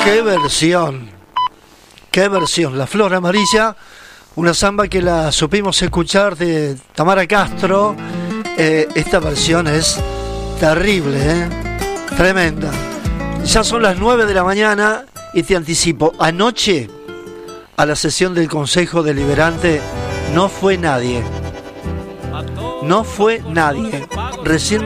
Qué versión, La Flor Amarilla, una samba que la supimos escuchar de Tamara Castro. Esta versión es terrible, tremenda. Ya son las 9 de la mañana y te anticipo, anoche a la sesión del Consejo Deliberante no fue nadie. Recién